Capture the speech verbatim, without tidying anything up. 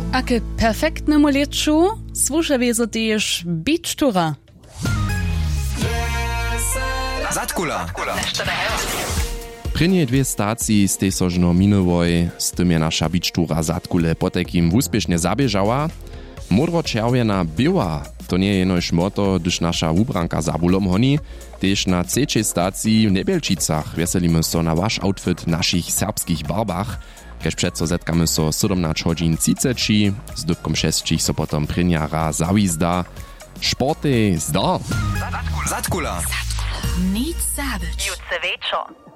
A k perfektnemu leču słuša wieso też beach tura. Zatkula. Prynje dwie stacji z tej sožno minowoj, z tym je nasza beach tura Zatkule potekim wuspěšně zabiežała. Modro-čerwjena była, to nie jenož moto, gdyż nasza ubranka zabulom honi, też na trzeciej stacji w Nebielčicach weselimy so na wasz outfit naszych serbskich barbach, kež předso zetkamy so siedemnaście hodin třicet, z dybkom šestich so potom prynjara zawizda. Sporty zdar! Zatkula. Nic zabyć. Jutce wieczor.